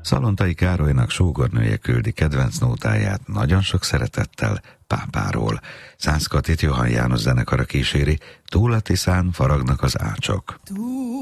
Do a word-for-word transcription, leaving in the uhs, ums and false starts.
Szalontai Károlynak sógornője küldi kedvenc nótáját nagyon sok szeretettel Pápáról. Szász Katit Johann János zenekara kíséri, túl a Tiszán faragnak az ácsok.